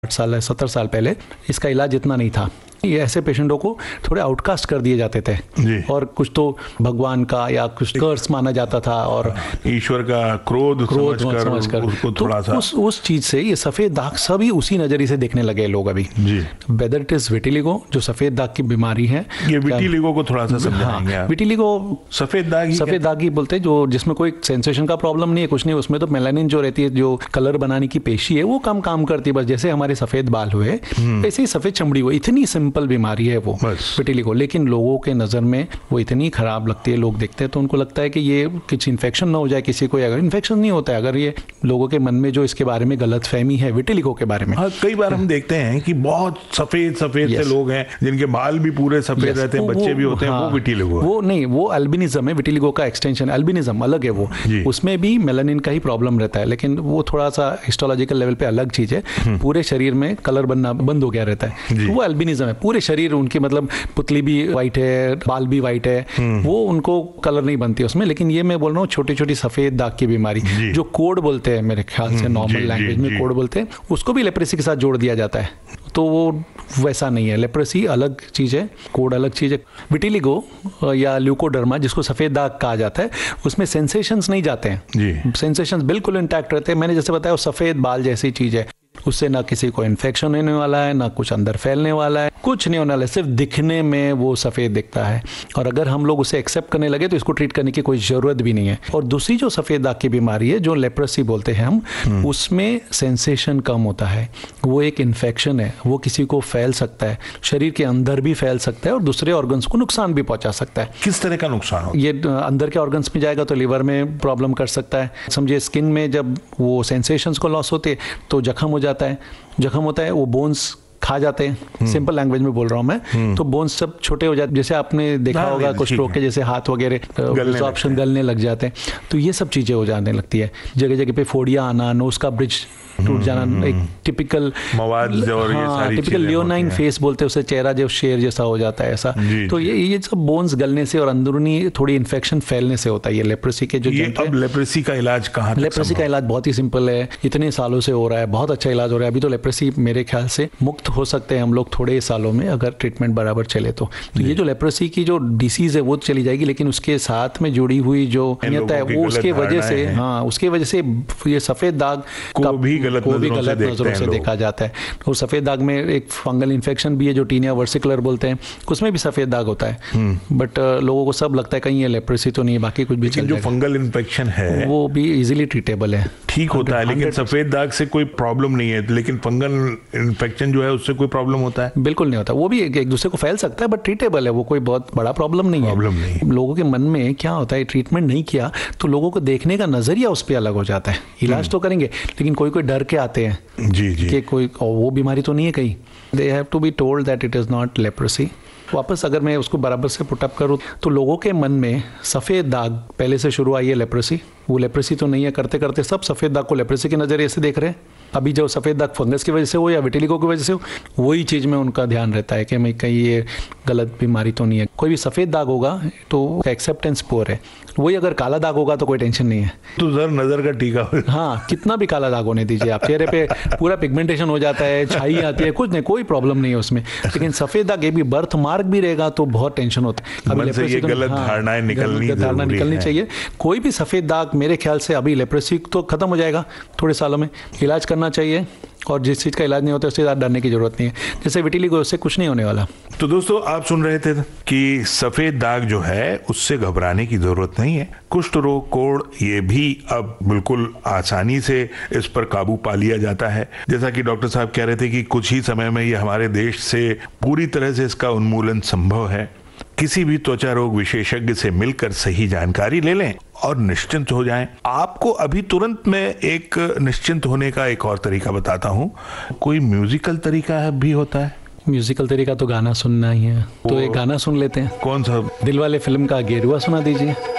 8 साल 70 साल पहले इसका इलाज इतना नहीं था। ये ऐसे पेशेंटों को थोड़े आउटकास्ट कर दिए जाते थे जी। और कुछ तो भगवान का या कुछ कर्स माना जाता था और ईश्वर का क्रोध समझकर उसको थोड़ा सा उस चीज से ये सफेद दाग सभी उसी नजरिए से देखने लगे लोग अभी जी। वेदर इट इज विटिलिगो जो सफेद दाग की बीमारी है। ये विटिलिगो को थोड़ा सा समझाएंगे आप? विटिलिगो सफेद दाग ही बोलते हैं जो जिसमें कोई सेंसेशन का प्रॉब्लम नहीं है, कुछ नहीं, उसमें तो मेलानिन जो रहती है जो कलर बनाने की पेशी है वो कम काम करती है। बस जैसे हमारे सफेद बाल हुए वैसे ही सफेद चमड़ी हुई, इतनी सिंपल बीमारी है वो विटिलिगो। लेकिन लोगों के नजर में वो इतनी खराब लगती है, लोग देखते हैं तो उनको लगता है कि ये कुछ इन्फेक्शन ना हो जाए किसी को। अगर इन्फेक्शन नहीं होता है, अगर ये लोगों के मन में जो इसके बारे में गलत फहमी है विटिलिगो के बारे में। कई बार हम देखते हैं कि बहुत सफेद से लोग हैं जिनके बाल भी पूरे सफेद रहते हैं, बच्चे भी होते हैं, वो विटिलिगो है। वो नहीं, वो अल्बिनिज्म है, विटिलिगो का एक्सटेंशन। अल्बिनिज्म अलग है, वो उसमें भी मेलानिन का ही प्रॉब्लम रहता है, लेकिन वो थोड़ा सा हिस्टोलॉजिकल लेवल पे अलग चीज है। पूरे शरीर में कलर बनना बंद हो गया रहता है, वो अल्बिनिज्म है। पूरे शरीर उनकी मतलब पुतली भी वाइट है, बाल भी वाइट है, वो उनको कलर नहीं बनती उसमें। लेकिन ये मैं बोल रहा हूँ छोटी छोटी सफेद दाग की बीमारी जो कोड बोलते हैं, मेरे ख्याल से नॉर्मल लैंग्वेज में कोड बोलते हैं, उसको भी लेप्रेसी के साथ जोड़ दिया जाता है। तो वो वैसा नहीं है, लेप्रेसी अलग चीज है, कोड अलग चीज है। विटिलिगो या ल्यूकोडर्मा जिसको सफेद दाग कहा जाता है, उसमें सेंसेशंस नहीं जाते हैं, सेंसेशंस बिल्कुल इंटैक्ट रहते हैं। मैंने जैसे बताया वो सफेद बाल जैसी चीज है, उससे ना किसी को इन्फेक्शन होने वाला है, ना कुछ अंदर फैलने वाला है, कुछ नहीं होने वाला है, सिर्फ दिखने में वो सफेद दिखता है। और अगर हम लोग उसे एक्सेप्ट करने लगे तो इसको ट्रीट करने की कोई जरूरत भी नहीं है। और दूसरी जो सफेद दाग की बीमारी है जो लेप्रेसी बोलते हैं हम, उसमें सेंसेशन कम होता है, वो एक इन्फेक्शन है, वो किसी को फैल सकता है, शरीर के अंदर भी फैल सकता है और दूसरे ऑर्गन्स को नुकसान भी पहुंचा सकता है। किस तरह का नुकसान हो? ये अंदर के ऑर्गन्स में जाएगा तो लिवर में प्रॉब्लम कर सकता है। समझिए स्किन में जब वो सेंसेशंस को लॉस होते तो जख्म हो जाता है, जख्म होता है, वो बोन्स खा जाते हैं। सिंपल लैंग्वेज में बोल रहा हूँ मैं, तो बोन्स सब छोटे हो जाते, जैसे आपने देखा होगा कुछ लोग के जैसे हाथ वगैरह ऑप्शन गलने लग जाते हैं। तो ये सब चीजें हो जाने लगती है, जगह जगह पे फोड़ियां आना, नोज का ब्रिज टूट जाना, एक टिपिकल टिपिकल लियोनाइन फेस बोलते हैं उसे, चेहरा जो शेर जैसा हो जाता है ऐसा। तो ये सब बोन्स गलने से और अंदरूनी थोड़ी इन्फेक्शन फैलने से होता है ये लेप्रेसी के जो। अब लेप्रेसी का इलाज कहाँ? लेप्रेसी का इलाज बहुत ही सिंपल है, इतने सालों से हो रहा है, बहुत अच्छा इलाज हो रहा है। अभी तो लेप्रेसी मेरे ख्याल से मुक्त हो सकते हैं हम लोग थोड़े सालों में, अगर ट्रीटमेंट बराबर चले तो ये जो लेप्रेसी की जो डिसीज है वो चली जाएगी, लेकिन उसके साथ में जुड़ी हुई जो है वो उसके वजह से, हाँ उसके वजह से ये सफेद दाग को भी गलत नजरों से देखा जाता है। तो सफेद दाग में एक फंगल इन्फेक्शन भी है जो टीनिया वर्सिकुलर बोलते हैं, उसमें भी सफेद दाग होता है। बट लोगों को सब लगता है कहीं ये लेप्रेसी तो नहीं है, बाकी कुछ भी चल जो फंगल इन्फेक्शन है वो भी इजीली ट्रीटेबल है, ठीक होता है। लेकिन सफेद दाग से कोई प्रॉब्लम नहीं है, लेकिन फंगल इन्फेक्शन जो है उससे कोई प्रॉब्लम होता है? बिल्कुल नहीं होता, वो भी एक दूसरे को फैल सकता है बट ट्रीटेबल है, वो कोई बहुत बड़ा प्रॉब्लम नहीं है। लोगों के मन में क्या होता है, ट्रीटमेंट नहीं किया तो लोगों को देखने का नजरिया उस पर अलग हो जाता है। इलाज तो करेंगे लेकिन कोई डर के आते हैं जी कि कोई वो बीमारी तो नहीं है कहीं। They have to be told that it is not leprosy. वापस अगर मैं उसको बराबर से पुटअप करूँ तो लोगों के मन में सफ़ेद दाग पहले से शुरू आई है लेप्रेसी, वो लेप्रेसी तो नहीं है, करते करते सब सफ़ेद दाग को लेप्रेसी के नज़रिए से देख रहे हैं। अभी जो सफ़ेद दाग फंगस की वजह से हो या विटिलिगो की वजह से हो, वही चीज़ में उनका ध्यान रहता है कि मैं कहीं ये गलत बीमारी तो नहीं है। कोई भी सफ़ेद दाग होगा तो एक्सेप्टेंस पुअर है, वही अगर काला दाग होगा तो कोई टेंशन नहीं है, तो सर नज़र का टीका हाँ कितना भी काला दाग होने दीजिए आप, चेहरे पे पूरा पिगमेंटेशन हो जाता है, छाई आती है, कुछ नहीं, कोई प्रॉब्लम नहीं है उसमें। लेकिन सफ़ेद दाग ये भी बर्थ मार्क भी रहेगा तो बहुत टेंशन होता है। अभी लेप्रेसी तो गलत धारणाएं निकलनी चाहिए। कोई भी सफ़ेद दाग मेरे ख्याल से अभी लेप्रेसी तो खत्म हो जाएगा थोड़े सालों में, इलाज करना चाहिए और जिस चीज़ का इलाज नहीं होता उससे ज़्यादा डरने की जरूरत नहीं है। जैसे विटिलिगो, उससे कुछ नहीं होने वाला। तो दोस्तों आप सुन रहे थे कि सफेद दाग जो है उससे घबराने की जरूरत नहीं है। कुष्ठ रोग, कोढ़, ये भी अब बिल्कुल आसानी से इस पर काबू पा लिया जाता है। जैसा कि डॉक्टर साहब कह रहे थे कि कुछ ही समय में ये हमारे देश से पूरी तरह से इसका उन्मूलन संभव है। किसी भी त्वचा रोग विशेषज्ञ से मिलकर सही जानकारी ले लें और निश्चिंत हो जाएं। आपको अभी तुरंत में एक निश्चिंत होने का एक और तरीका बताता हूं। कोई म्यूजिकल तरीका भी होता है? म्यूजिकल तरीका तो गाना सुनना ही है, तो एक गाना सुन लेते हैं। कौन सा? दिलवाले फिल्म का गेरुआ सुना दीजिए।